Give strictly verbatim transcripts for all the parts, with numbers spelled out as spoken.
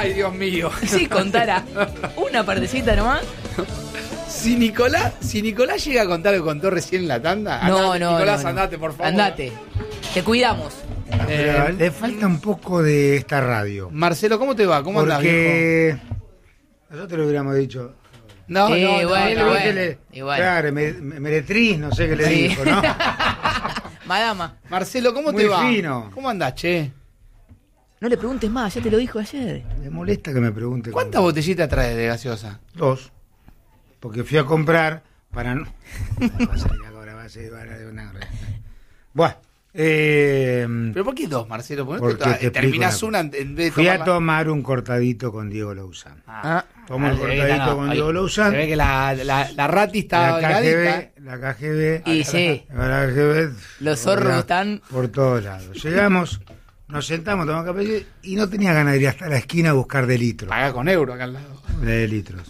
Ay, Dios mío. Si contara una partecita nomás. Si Nicolás, si Nicolás llega a contar lo que contó recién en la tanda, No, andate, no, Nicolás, no, no. andate, por favor. Andate. Te cuidamos. Pero Eh, le falta un poco de esta radio. Marcelo, ¿cómo te va? ¿Cómo andás, viejo? Porque nosotros lo hubiéramos dicho. No, Eh, no, no, bueno, no, bueno. le- y bueno. Claro, me- me- meretriz, no sé qué le Sí. dijo, ¿no? Madama, Marcelo, ¿cómo Muy te va? fino. ¿Cómo andás, che? no le preguntes más, ya te lo dijo ayer. Me molesta que me pregunte. ¿Cuántas cómo- botellitas traes de gaseosa? Dos. Porque fui a comprar para no. Va a salir ahora, va a ser- va a ser una- Bueno, eh, ¿Pero por qué dos, Marcelo? ¿Por Porque qué te te explico terminás una una en vez de fui a tomarla? tomar un cortadito con Diego Louzán. Ah, Tomo un se ve que cortadito está- con ahí, Diego Louzán. Se ve que la, la, la rati está La K G delgadita. B, la K G B. Y sí, La K G B. Los zorros por- están- por todos lados. Llegamos, nos sentamos, tomamos café y no tenía ganas de ir hasta la esquina a buscar de litros. Paga con euro acá al lado. De litros.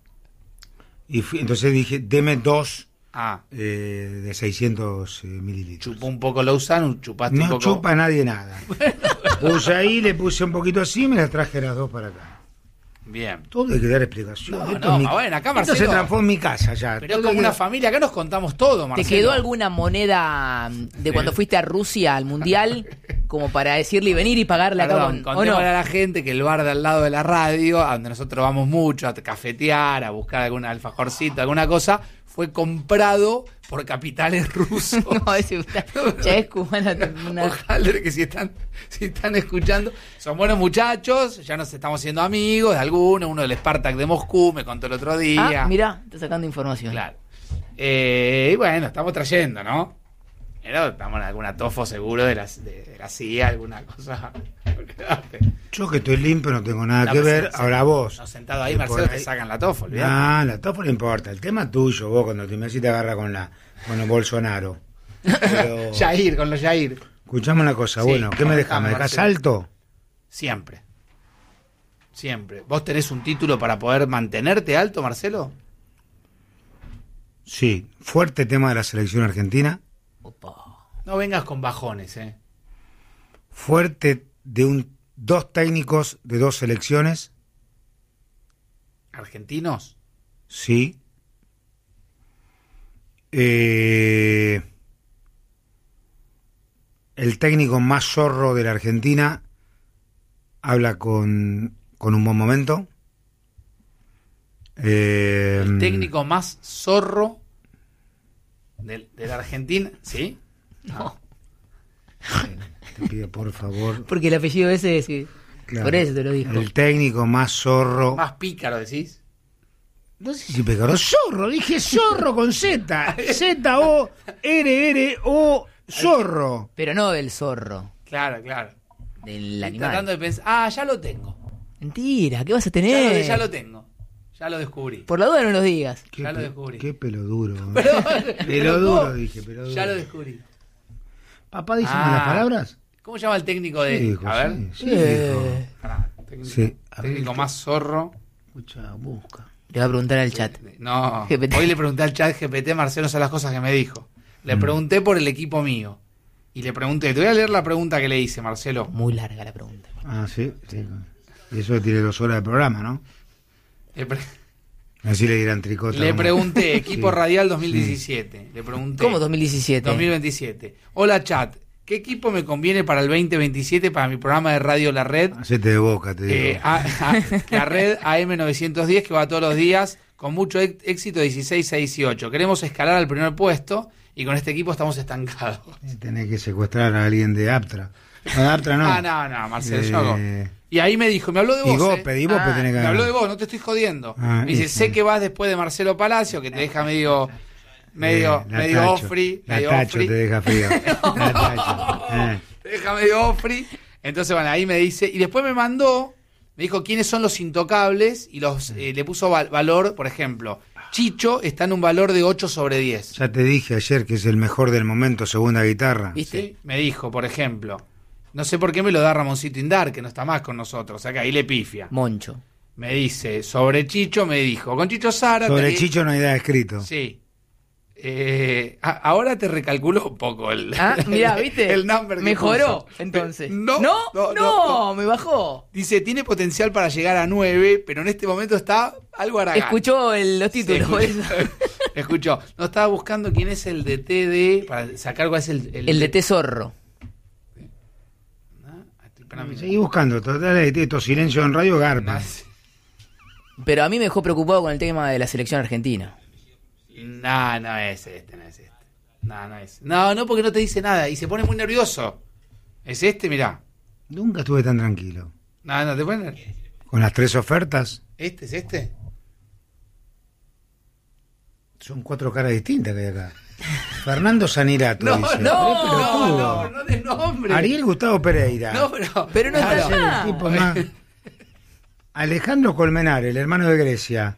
Y fui- entonces dije, deme dos Ah, eh, de seiscientos eh, mililitros. chupó un poco Lausanne, chupaste un No poco. chupa nadie nada. Puse ahí, le puse un poquito así y me las traje las dos para acá. Bien. Todo hay que dar explicación. No, Esto no, es mi- bueno, acá, esto Marcelo- se transformó en mi casa ya. Pero es Todo como hay una que- familia, acá nos contamos todo, ¿te Marcelo. quedó alguna moneda de cuando fuiste a Rusia al Mundial como para decirle y venir y pagarle acá Perdón, con, o contémosle no? a la gente que el bar de al lado de la radio, a donde nosotros vamos mucho, a cafetear, a buscar algún alfajorcito, alguna cosa, fue comprado por capitales rusos. No, ese está- ya es cubana. una- Ojalá que si están, si están escuchando, son buenos muchachos, ya nos estamos haciendo amigos de algunos, uno del Spartak de Moscú, me contó el otro día. Ah, mirá, está sacando información. Claro. Eh, y bueno, estamos trayendo, ¿no? Pero estamos en alguna tofo seguro de la, de, de la C I A, alguna cosa. Olvidate. Yo que estoy limpio no tengo nada No, que pues, ver. sí, Ahora vos. No, sentado ahí, que Marcelo, por te ahí- sacan la tofo, olvidate. No, la tofa no importa. El tema es tuyo, vos cuando te me te agarra con la con el Bolsonaro. Pero, Jair, con los Jair. escuchame una cosa, Sí, bueno, ¿qué me dejas? comentame, ¿Me dejas Marcelo. alto? Siempre. Siempre. ¿Vos tenés un título para poder mantenerte alto, Marcelo? Sí, fuerte tema de la selección argentina, Opa. No vengas con bajones, ¿eh? fuerte de un dos técnicos de dos selecciones, ¿Argentinos? sí. Eh, el técnico más zorro de la Argentina habla con, con un buen momento. Eh, El técnico más zorro de, de la Argentina, ¿sí? No, Te pido por favor. porque el apellido ese es... sí. Claro, Por eso te lo dijo. El técnico más zorro. Más pícaro, decís. No sé si pecado. Zorro, dije zorro con Z. Z O R R O zorro. Pero no del zorro, Claro, claro. del Estoy tratando animal. de pensar. Ah, ya lo tengo. Mentira, ¿qué vas a Ya lo, tener? ya lo tengo. Ya lo descubrí. Por la duda no lo digas. Qué, Ya lo pe- descubrí. qué pelo duro. Pero- Pelo no, duro, dije, pelo duro. Ya lo descubrí. Papá dice Ah. malas palabras. ¿Cómo se llama el técnico de.? Sí, hijo, a ver. sí, sí, Eh. hijo. Pará, técnico, Sí, a ver, técnico ¿qué? más zorro. Escucha, busca. Le va a preguntar al chat. No, G P T. hoy le pregunté al chat G P T, Marcelo, son las cosas que me dijo. Le pregunté por el equipo mío. Y le pregunté, te voy a leer la pregunta que le hice, Marcelo. Muy larga la pregunta. Ah, sí, sí. Y eso tiene dos horas de programa, ¿no? Le, pre- Así le dirán tricota. le como- pregunté, equipo Sí. radial dos mil diecisiete. Le pregunté. ¿Cómo dos mil diecisiete? dos mil veintisiete. Hola, chat. ¿Qué equipo me conviene para el veinte veintisiete para mi programa de radio La Red? Hacete de boca, te digo. Eh, a- a- la red A M novecientos diez que va todos los días con mucho ex- éxito dieciséis a dieciocho. Queremos escalar al primer puesto y con este equipo estamos estancados. Tenés que secuestrar a alguien de Aptra. No, de Aptra no. Ah, no, no, Marcelo, Eh, yo hago. Y ahí me dijo, me habló de Y vos. Gope, eh. y Gope Ah, tenés que me habló ganar. de vos, no te estoy jodiendo. Ah, me dice, y- sé que vas después de Marcelo Palacio, que te deja medio, medio, Eh, la medio Tacho. ofri, La medio Tacho ofri. te deja frío. La Tacho. Eh. Te deja medio ofri. Entonces, bueno, ahí me dice, y después me mandó, me dijo quiénes son los intocables, y los eh, le puso val- valor, por ejemplo, Chicho está en un valor de ocho sobre diez. Ya te dije ayer que es el mejor del momento, segunda guitarra. ¿Viste? ¿Sí? Me dijo, por ejemplo, no sé por qué me lo da Ramoncito Indar, que no está más con nosotros, o sea que ahí le pifia. Moncho. Me dice, sobre Chicho me dijo, con Chicho Zárate. Sobre Chicho no hay nada escrito. Sí. Eh, a- ahora te recalculó un poco el, Ah, mirá, ¿viste? el number que Mejoró, puso. entonces. No, ¿No? no, No, no, no. me bajó. Dice, tiene potencial para llegar a nueve, pero en este momento está algo aragán. Escuchó el- los Sí, títulos. por escuchó. eso. Escuchó. No, estaba buscando quién es el D T de... Para sacar cuál es el... El de T Zorro. Ah, espérame. Seguí buscando, total, estos silencios en radio garpa. Pero a mí me dejó preocupado con el tema de la selección argentina. No, no es este, no es este. No, no es. No, no, porque no te dice nada y se pone muy nervioso. ¿Es este? Mirá. Nunca estuve tan tranquilo. No, no, te pone... Con las tres ofertas, ¿Este es este? son cuatro caras distintas que hay acá. Fernando Sanirato, No, dice. no, Pero no, pelotudo. no, no de nombre. Ariel Gustavo Pereira. No, pero... Pero no está Claro. allá. El tipo más- Alejandro Colmenar, el hermano de Grecia.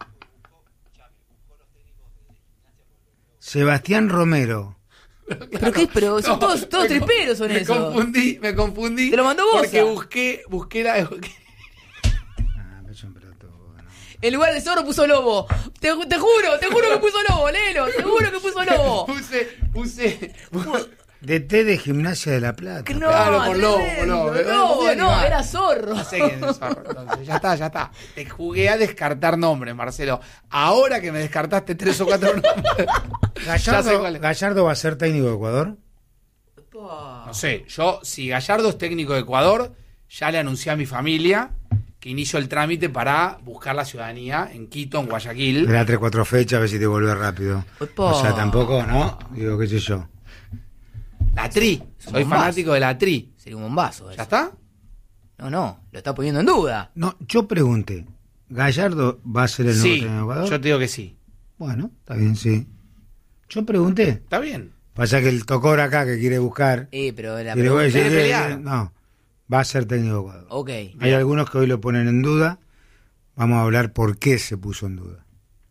Sebastián Romero. ¿Pero qué? Pero son No, todos, todos me- triperos son me esos. confundí, me confundí. Te lo mandó vos, Porque ah. busqué, busqué la... busqué- Ah, pero son pelotudos, ¿no? En lugar de zorro puso lobo. Te, te juro, te juro que puso lobo, léelo. Te juro que puso lobo. Puse, puse... D T de Gimnasia de la Plata. Que no, Claro, por lobo, por tremendo. lobo. No, No, no, no. era zorro. No sé quién es Zorro, entonces. Ya está, ya está. Te jugué a descartar nombres, Marcelo. Ahora que me descartaste tres o cuatro nombres... Ya sé Gallardo, cuál es. Gallardo va a ser técnico de Ecuador. No sé, yo, si Gallardo es técnico de Ecuador, ya le anuncié a mi familia que inicio el trámite para buscar la ciudadanía en Quito, en Guayaquil. Era tres, cuatro fechas, a ver si te vuelve rápido. Opa. O sea, tampoco, ¿no? Digo, qué sé yo. La Tri, soy bombazo. fanático de la Tri. Sería un bombazo. ¿Ya eso. está? No, no, lo está poniendo en duda. No, yo pregunté, ¿Gallardo va a ser el nuevo Sí, técnico de Ecuador? yo te digo que sí. Bueno, está bien, sí. Yo pregunté. ¿Está bien? Pasa que el tocor acá que quiere buscar... Eh, pero la y le voy a decir, Quiere eh, pelear. eh, no, va a ser técnico de Ecuador. Ok. Hay algunos que hoy lo ponen en duda. Vamos a hablar por qué se puso en duda.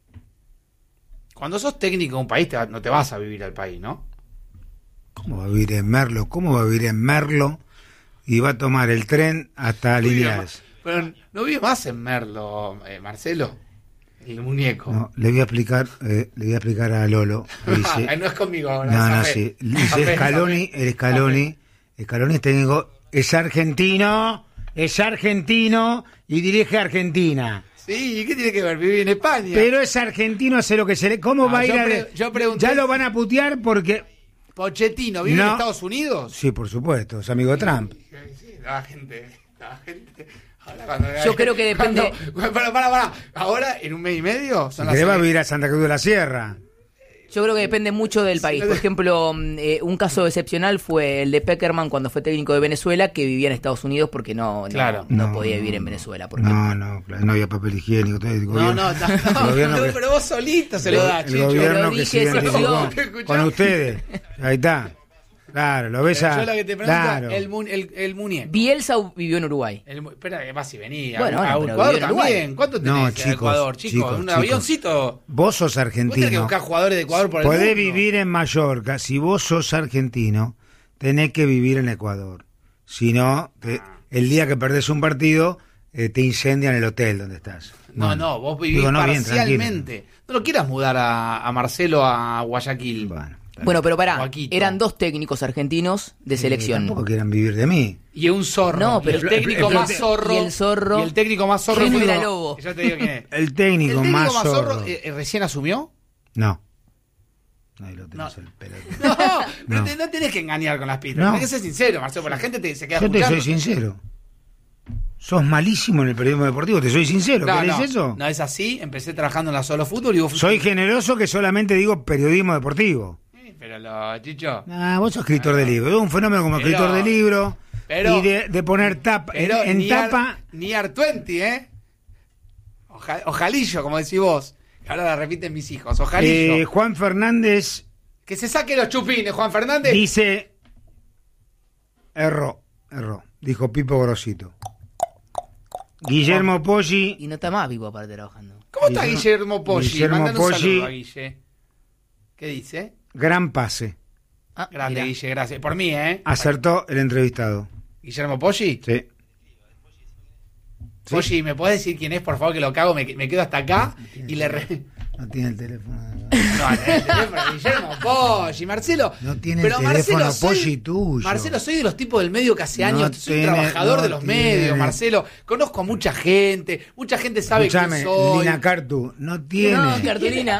Cuando sos técnico de un país, te va- no te vas a vivir al país, ¿no? ¿Cómo va a vivir en Merlo? ¿Cómo va a vivir en Merlo? Y va a tomar el tren hasta No vive Liniers. más- Pero no vive más en Merlo, eh, Marcelo. El muñeco. No, le voy a explicar, eh, le voy a explicar a Lolo. Le dice, Ay, no es conmigo ahora. no, no, zafé. sí. Le dice Zafé, Scaloni, zafé. el Scaloni, Scaloni es técnico, es argentino, es argentino y dirige a Argentina. Sí, ¿y qué tiene que ver? Vivir en España. Pero es argentino, hace lo que se le... ¿Cómo Ah, va a ir yo a...? pre- yo pregunté- Ya lo van a putear porque... Pochettino, ¿vive en No. Estados Unidos? Sí, por supuesto, es amigo de Trump. Sí, la gente, la gente. Ahora cuando- Yo creo que depende- Cuando- para, para, para. Ahora, en un mes y medio, Si son las querés va a seis. vivir a Santa Cruz de la Sierra. Yo creo que depende mucho del país. Por ejemplo, mm, eh, un caso excepcional fue el de Peckerman cuando fue técnico de Venezuela, que vivía en Estados Unidos porque no, no, Claro. no No, podía vivir en Venezuela. Por ejemplo. No, no, claro, no había papel higiénico. todo el No, gobierno- no, no, el no, gobierno no, que- pero vos solito se lo da, el Chicho. gobierno Pero que dije, se se identificó ¿te escuchás? con ustedes. Ahí está. Claro, lo ves a... Yo lo que te pregunto, claro. el, mu- el, el muñeco. Bielsa vivió en Uruguay. El, mu- espera, que vas y venís. Bueno, a, a bueno, pero Ecuador vivió en Uruguay. también. ¿Cuánto tenés No, en chicos, Ecuador, chico? chicos, Un chicos. avioncito. Vos sos Vos tenés que argentino. buscar jugadores de Ecuador por el mundo. Podés vivir en Mallorca. Si vos sos argentino, tenés que vivir en Ecuador. Si no, te- el día que perdés un partido, eh, te incendian el hotel donde estás. No, Bueno. no, vos vivís Digo, no, bien, parcialmente. No lo quieras mudar a, a Marcelo a Guayaquil. Bueno, Bueno, pero pará, Joaquito. eran dos técnicos argentinos de eh, selección. tampoco quieran vivir de mí. Y un zorro. No, Y pero- el técnico el- más el- zorro. y el zorro- Y el técnico más zorro. Henry fue- Villalobos. Yo te digo quién es. El técnico, ¿El técnico más, más zorro. zorro eh, eh, recién asumió? No. Ahí lo tenés No. el pelotudo. No, no. No. Te, no tenés que engañar con las pistas. No. Tenés que ser sincero, Marcelo, porque la gente te, se queda Yo te escuchando. soy sincero. Sos malísimo en el periodismo deportivo, te soy sincero. No, ¿Querés no, eso? no es así. Empecé trabajando en la Solo Fútbol y vos Soy generoso que solamente digo periodismo deportivo. Sí, pero lo, Chicho. Ah, vos sos escritor de libro. Es un fenómeno como Pero- escritor de libro. pero- y de, de poner tapa. Pero en en ni tapa. Ar, ni Ar veinte, ¿eh? Oja- ojalillo, como decís vos. Que ahora la repiten mis hijos. Ojalillo. eh, Juan Fernández Que se saque los chupines, Juan Fernández. dice. Erró, erró. Dijo Pipo Grosito. Guillermo Poggi. Y no está más vivo aparte trabajando. ¿Cómo está Guillermo- Guillermo Poggi? Guillermo Mandale un Poggi. saludo a Guille. ¿Qué dice? Gran pase. Ah, Grande, mirá. Guille, gracias. Por mí, ¿eh? Acertó el entrevistado. Guillermo Poggi. Sí. Sí. Poggi, ¿me podés decir quién es, por favor, que lo cago? Me, me quedo hasta acá y le... re- No tiene el teléfono. No, el teléfono de Guillermo Poggi, Marcelo. No tiene pero el teléfono Marcelo, soy- Poggi tuyo. Marcelo, soy de los tipos del medio que hace No años. Soy un tiene- trabajador no de los tiene. medios, Marcelo. Conozco a mucha gente. Mucha gente sabe Escuchame, quién soy. Lina Cartu no tiene. No, cartulina.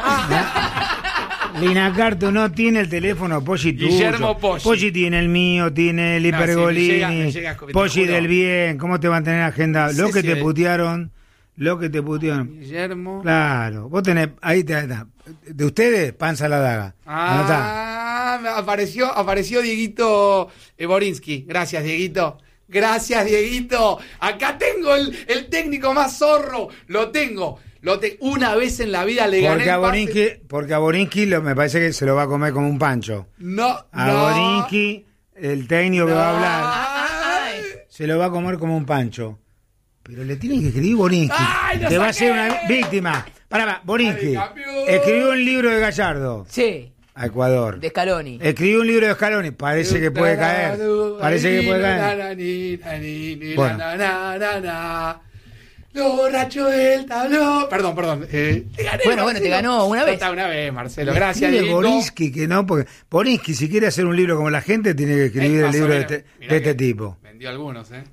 Lina Cartu no tiene el teléfono Poggi tuyo. Guillermo Poggi. Poggi tiene el mío, tiene el No, sí, me Hipergolini, llega- me llega, te Poggi juro. del bien. ¿Cómo te van a tener agenda? Sí, Lo que sí, te eh. putearon, lo que te putearon. Guillermo. Claro, vos tenés, ahí te está. De ustedes, panza a la daga. Anotá. Ah, me apareció, apareció Dieguito eh, Borinsky. Gracias, Dieguito. Gracias, Dieguito. Acá tengo el, el técnico más zorro. Lo tengo. Lo te- Una vez en la vida le gané Porque a el pase. Borinsky, porque a Borinsky lo- me parece que se lo va a comer como un pancho. No, A no. Borinsky, el técnico que va a hablar, Ay. se lo va a comer como un pancho. Pero le tienen que escribir Borinsky. ¡Ay, lo Te va a saqué! ser una víctima. Pará, pará, Borinsky. Ay, campeón. Escribió un libro de Gallardo Sí, a Ecuador. de Scaloni. Escribió un libro de Scaloni. Parece que puede caer. Parece que puede caer. Bueno. Bueno. Lo borracho del tablón. Perdón, perdón. Eh, te gané, Bueno, bueno, te ganó una vez. Está una vez, Marcelo. Gracias, Escribe Dieguito. Borinsky que no, porque Borinsky, si quiere hacer un libro como la gente, tiene que escribir Eh, el más o libro de menos. este, Mirá de este que tipo. Vendió algunos, ¿eh?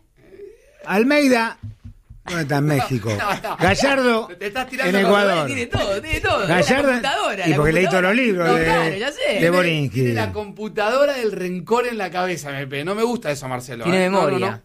Almeida, ¿dónde está en México? No, no. Gallardo, Te estás tirando en los- Ecuador. Tiene todo, tiene todo. Gallardo, La computadora, y la porque leí todos computadora. los libros No, de, claro, ya sé. de Borinsky. Tiene la computadora del rencor en la cabeza, M P. No me gusta eso, Marcelo. Tiene ¿eh? No, memoria. no, no.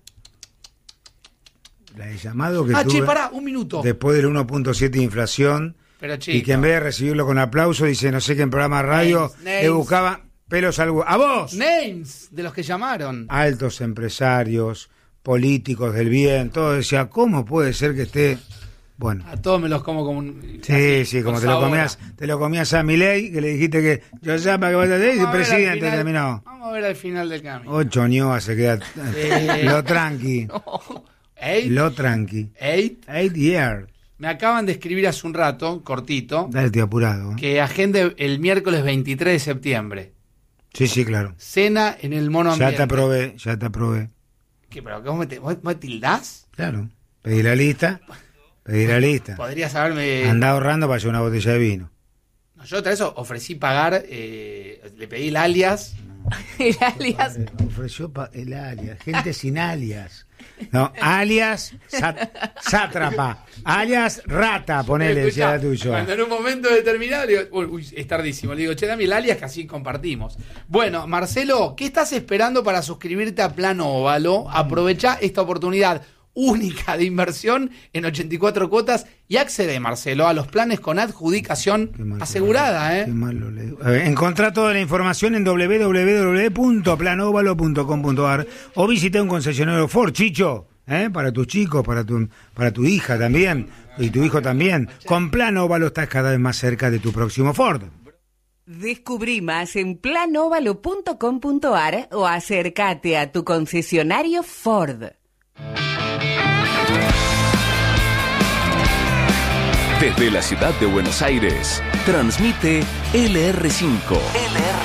La de llamado que Ah, tuve che, pará, un minuto. después del uno punto siete de inflación Pero, chico. y que en vez de recibirlo con aplauso dice no sé qué en programa de radio Names, names. le buscaba pelos al hu- a vos, Names de los que llamaron. altos empresarios, políticos del bien, todo decía cómo puede ser que esté bueno. A todos me los como como un. Sí, así, sí, como con te lo sabor. comías, te lo comías a Milei, que le dijiste que yo ya para que vaya a ser y el Vamos a ver al presidente final- terminó. Vamos a ver al final del camino. Ocho ñoa se queda Sí. lo tranqui, Eight, lo tranqui. eight. Eight years. Me acaban de escribir hace un rato, cortito, Dale, tío, apurado. ¿eh? que agende el miércoles veintitrés de septiembre. Sí, sí, claro. Cena en el mono Ya ambiente. te aprobé, ya te aprobé. ¿Qué, pero qué vos me, te- vos- vos me tildás? Claro. Pedí la lista, pedí la lista. Podrías haberme. Andá ahorrando para llevar una botella de vino. No, yo tras eso ofrecí pagar, eh, le pedí el alias. El alias. Eh, Ofreció pa- el alias, gente sin alias. No, alias sat- sátrapa, alias rata, ponele, Escuchá, decía tuyo. Cuando en un momento determinado, le digo, uy, uy, es tardísimo, le digo, che, dame el alias que así compartimos. Bueno, Marcelo, ¿qué estás esperando para suscribirte a Plano Óvalo? Aprovecha esta oportunidad única de inversión en ochenta y cuatro cuotas y accede, Marcelo, a los planes con adjudicación Qué mal que asegurada, lo- ¿eh? qué mal lo leo. A ver, encontrá toda la información en doble u doble u doble u punto planovalo punto com punto a r o visita un concesionario Ford, Chicho, ¿eh? Para tus chicos, para tu, para tu hija también, y tu hijo también. Con Plano Óvalo estás cada vez más cerca de tu próximo Ford. Descubrí más en planovalo punto com punto a r o acércate a tu concesionario Ford. Desde la ciudad de Buenos Aires, transmite L R cinco.